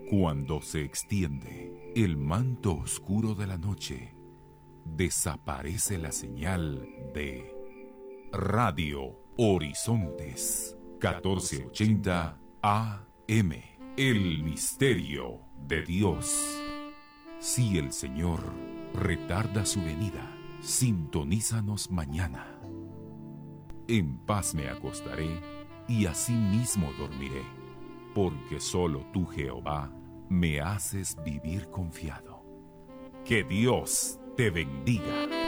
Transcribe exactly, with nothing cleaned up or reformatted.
Cuando se extiende el manto oscuro de la noche, desaparece la señal de Radio Horizontes catorce ochenta A M. El misterio de Dios. Si el Señor retarda su venida, sintonízanos mañana. En paz me acostaré y asimismo dormiré, porque solo tú, Jehová, me haces vivir confiado. Que Dios te bendiga.